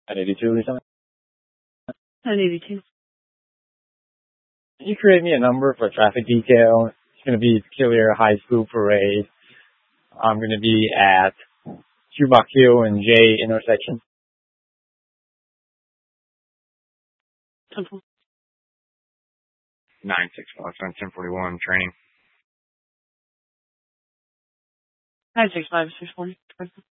982 or something? 982. Can you create me a number for a traffic detail? It's going to be Peculiar High School Parade. I'm going to be at Chubak Hill and J intersection. 965 on 1041 training. 965 640.